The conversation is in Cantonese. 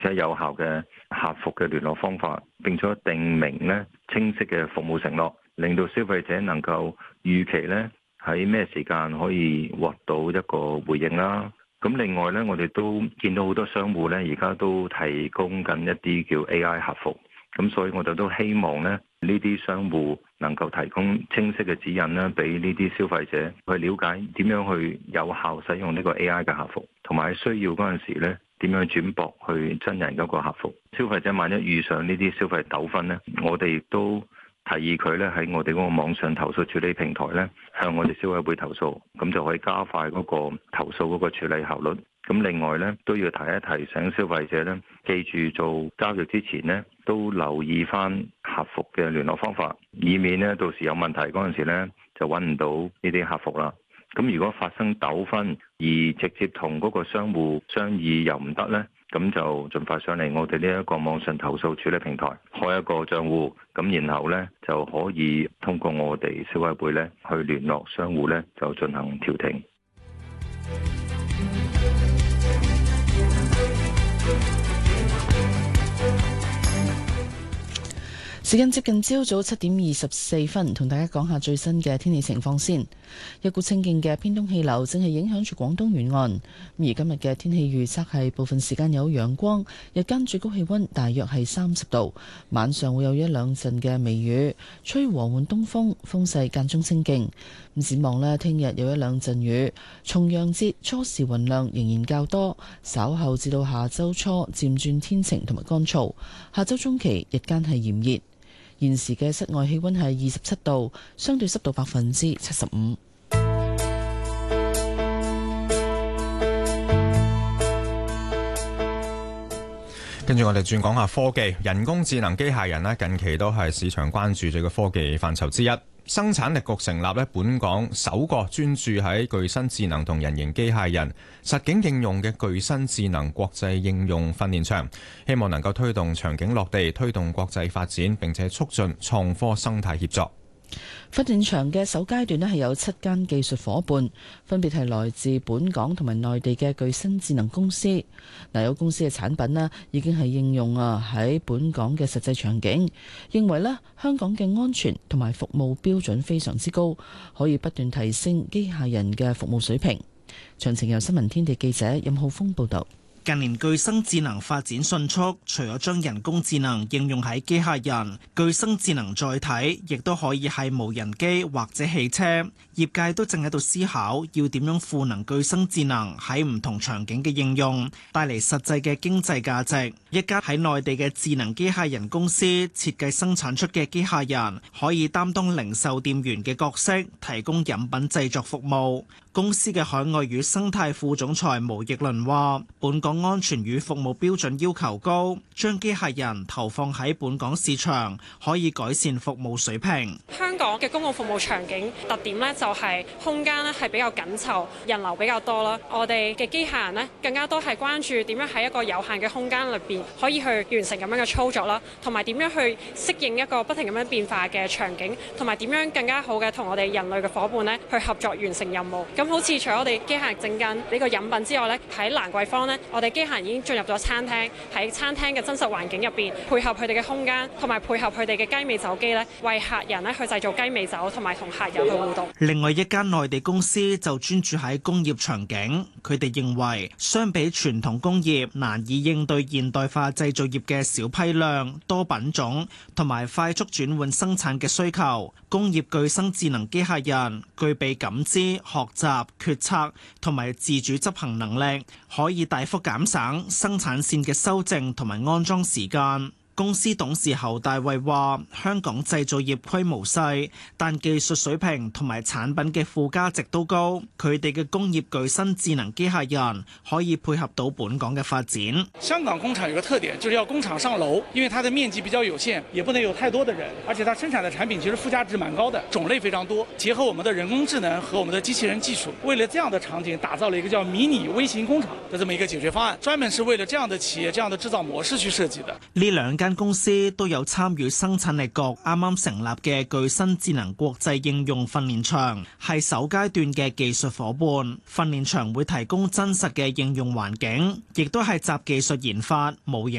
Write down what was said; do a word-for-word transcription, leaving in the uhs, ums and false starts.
即係有效嘅客服嘅聯絡方法，並且定明咧清晰嘅服務承諾，令到消費者能夠預期咧喺咩時間可以獲到一個回應啦。咁另外咧，我哋都見到好多商戶咧，而家都提供緊一啲叫 A I 客服，咁所以我哋都希望咧呢啲商戶能夠提供清晰嘅指引啦，俾呢啲消費者去了解點樣去有效使用呢個 A I 嘅客服，同埋喺需要嗰陣時咧點樣轉駁去真人嗰個客服。消費者萬一遇上呢啲消費糾紛咧，我哋亦都提議佢咧喺我哋嗰個網上投訴處理平台咧，向我哋消委會投訴，咁就可以加快嗰個投訴嗰個處理效率。咁另外咧都要提一提醒消費者咧，記住做交易之前咧都留意翻客服嘅聯絡方法，以免咧到時有問題嗰陣時咧就揾唔到呢啲客服啦。咁如果發生糾紛而直接同嗰個商戶商議又唔得咧，咁就盡快上嚟我哋呢一個網上投訴處理平台開一個賬戶，咁然後咧就可以通過我哋消委會咧去聯絡商戶咧就進行調停。 時間接近朝早七點二十四分，同大家講下最新嘅天氣情況先。一股清勁嘅偏東氣流正係影響住廣東沿岸，而今日嘅天氣預測係部分時間有陽光，日間最高氣溫大約係三十度，晚上會有一兩陣嘅微雨，吹和緩東風，風勢間中清勁。咁展望呢，聽日有一兩陣雨，重陽節初時雲量仍然較多，稍後至到下周初漸轉天晴同埋乾燥，下周中期日間係炎熱。現時嘅室外氣溫係二十七度，相對濕度百分之七十五。 跟住我哋轉講下科技，人工智能機械人咧，近期都係市場關注嘅科技範疇之一。生產力局成立咧，本港首個專注喺具身智能同人形機械人實景應用嘅具身智能國際應用訓練場，希望能夠推動場景落地，推動國際發展，並且促進創科生態協作。 訓練場嘅首階段咧係有七間技術夥伴，分別係來自本港同埋內地嘅具身智能公司。嗱，有公司嘅產品咧已經係應用啊喺本港嘅實際場景，認為咧香港嘅安全同埋服務標準非常之高，可以不斷提升機械人嘅服務水平。詳情由新聞天地記者任浩峰報道。 近年具身智能發展迅速，除咗將人工智能應用喺機械人，具身智能載體亦都可以係無人機或者汽車。業界都正喺度思考要點樣賦能具身智能喺唔同場景嘅應用，帶嚟實際嘅經濟價值。一家喺內地嘅智能機械人公司設計生產出嘅機械人，可以擔當零售店員嘅角色，提供飲品製作服務。公司嘅海外與生態副總裁毛奕倫話：本港安全與服務標準要求高，將機械人投放喺本港市場，可以改善服務水平。 香港嘅公共服務場景特點呢，就係空間呢係比較緊湊，人流比較多啦。我哋嘅機械人呢，更加多係關注點樣喺一個有限嘅空間裏邊可以去完成咁樣嘅操作啦，同埋點樣去適應一個不停咁樣變化嘅場景，同埋點樣更加好嘅同我哋人類嘅夥伴呢去合作完成任務。咁好似除咗我哋機械人整緊呢個飲品之外呢，喺蘭桂坊呢，我哋機械人已經進入咗餐廳，喺餐廳嘅真實環境入邊，配合佢哋嘅空間，同埋配合佢哋嘅雞尾酒機呢，為客人呢去製造雞尾酒，同埋同客人去互動。 另外一間內地公司就專注喺工業場景，佢哋認為相比傳統工業，難以應對現代化製造業嘅小批量、多品種同埋快速轉換生產嘅需求。工業具身智能機械人具備感知、學習、決策同埋自主執行能力，可以大幅減省生產線嘅修正同埋安裝時間。公司董事侯大衛話：香港製造業規模細，但技術水平同埋產品嘅附加值都高。佢哋嘅工業具身智能機械人可以配合到本港嘅發展。 香港工廠有個特點，就是要工廠上樓，因為它的面積比較有限，也不能有太多的人，而且它生產的產品其實附加值蠻高的，種類非常多。結合我們的人工智能和我們的機器人技術，為了這樣的場景打造了一個叫迷你微型工廠的這麼一個解決方案，專門是為了這樣的企業、這樣的製造模式去設計的。 呢兩間公司都有參與生產力局啱啱成立嘅具身智能國際應用訓練場，係首階段嘅技術夥伴。訓練場會提供真實嘅應用環境，亦都係集技術研發、模型